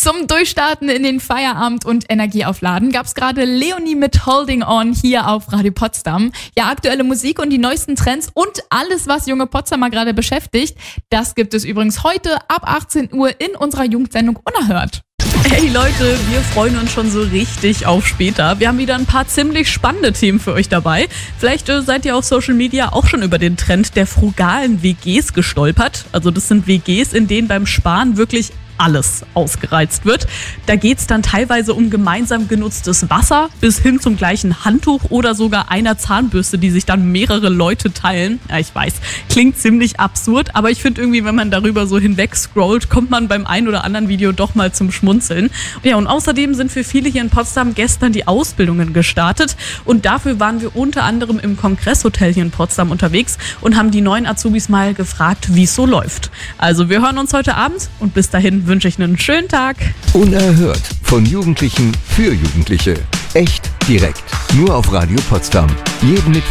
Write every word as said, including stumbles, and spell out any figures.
Zum Durchstarten in den Feierabend und Energie aufladen gab's gerade Leonie mit Holding On hier auf Radio Potsdam. Ja, aktuelle Musik und die neuesten Trends und alles, was junge Potsdamer gerade beschäftigt, das gibt es übrigens heute ab achtzehn Uhr in unserer Jugendsendung Unerhört. Hey Leute, wir freuen uns schon so richtig auf später. Wir haben wieder ein paar ziemlich spannende Themen für euch dabei. Vielleicht äh, seid ihr auf Social Media auch schon über den Trend der frugalen W Gs gestolpert. Also das sind W Gs, in denen beim Sparen wirklich alles ausgereizt wird. Da geht's dann teilweise um gemeinsam genutztes Wasser bis hin zum gleichen Handtuch oder sogar einer Zahnbürste, die sich dann mehrere Leute teilen. Ja, ich weiß, klingt ziemlich absurd, aber ich finde irgendwie, wenn man darüber so hinweg scrollt, kommt man beim ein oder anderen Video doch mal zum Schmunzeln. Ja, und außerdem sind für viele hier in Potsdam gestern die Ausbildungen gestartet und dafür waren wir unter anderem im Kongresshotel hier in Potsdam unterwegs und haben die neuen Azubis mal gefragt, wie es so läuft. Also wir hören uns heute Abend und bis dahin wünsche ich einen schönen Tag. Unerhört. Von Jugendlichen für Jugendliche. Echt direkt. Nur auf Radio Potsdam. Jeden Mittwoch